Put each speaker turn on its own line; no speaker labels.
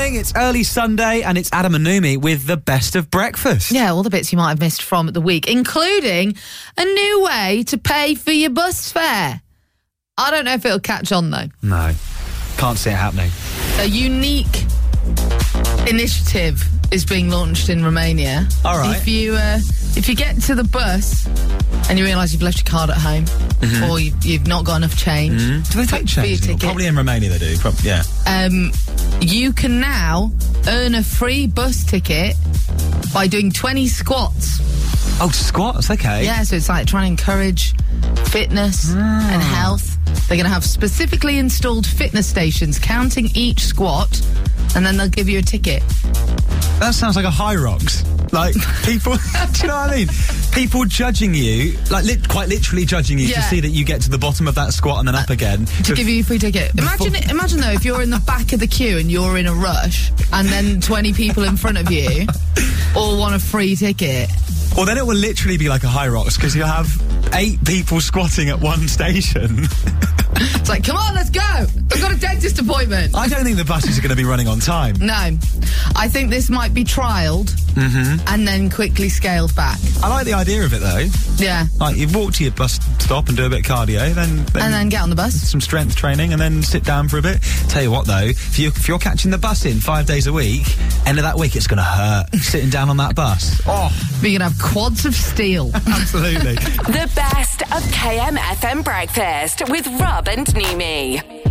morning, it's early Sunday and it's Adam and Numi with the best of breakfast.
Yeah, all the bits you might have missed from the week, including a new way to pay for your bus fare. I don't know if it'll catch on though.
No, can't see it happening.
A unique initiative is being launched in Romania.
All right.
If you get to the bus and you realise you've left your card at home, or you've not got enough change,
Do they take
for your
change?
ticket,
Probably in Romania they do. Yeah.
you can now earn a free bus ticket by doing 20 squats.
Oh, squats, okay.
Yeah, so it's like trying to encourage fitness and health. They're going to have specifically installed fitness stations counting each squat, and then they'll give you a ticket.
That sounds like a High Rocks. Like, people, do you know what I mean? People judging you, like quite literally judging you to see that you get to the bottom of that squat and then up again.
To give you a free ticket. Imagine though, if you're in the back of the queue and you're in a rush, and then 20 people in front of you all want a free ticket.
Well, then it will literally be like a High Rocks, because you'll have 8 people squatting at one station.
It's like, come on, let's go. I've got a dentist appointment.
I don't think the buses are going to be running on time.
No. I think this might be trialled and then quickly scaled back.
I like the idea of it, though.
Yeah.
Like, you walk to your bus stop and do a bit of cardio,
And then get on the bus.
some strength training, and then sit down for a bit. Tell you what, though, if you're catching the bus in 5 days a week, end of that week it's going to hurt sitting down on that bus. Oh,
We're going to have quads of steel.
absolutely.
The best of KMFM breakfast with Rob and Numi.